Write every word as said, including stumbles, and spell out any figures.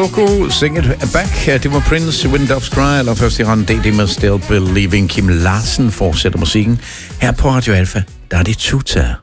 Coco, Sing It Back. Det var Prince, Wind Doves Cry, eller først i randen D D med Still Believing. Kim Larsen fortsætter musikken. Her på Radio Alpha, der er det Tuta.